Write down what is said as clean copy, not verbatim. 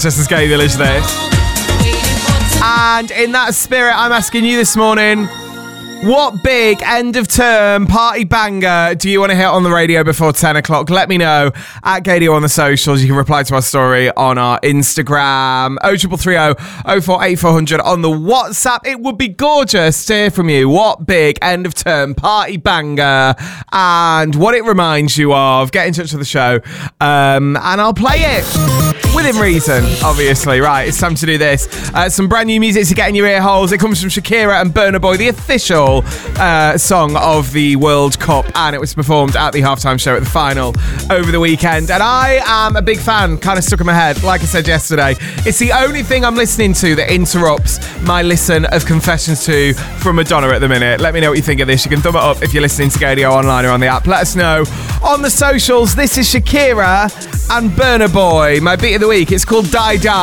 Just as gay village this. And in that spirit, I'm asking you this morning, what big end of term party banger do you want to hit on the radio before 10 o'clock? Let me know at Gadio on the socials. You can reply to our story on our Instagram, 0330 048400 on the WhatsApp. It would be gorgeous to hear from you. What big end of term party banger and what it reminds you of. Get in touch with the show and I'll play it. Within reason, obviously. Right, it's time to do this. Some brand new music to get in your ear holes. It comes from Shakira and Burna Boy, the official song of the World Cup, and it was performed at the halftime show at the final over the weekend. And I am a big fan, kind of stuck in my head, like I said yesterday. It's the only thing I'm listening to that interrupts my listen of Confessions 2 from Madonna at the minute. Let me know what you think of this. You can thumb it up if you're listening to Gadio online or on the app. Let us know on the socials. This is Shakira and Burna Boy. My beat of the week, it's called Die Die.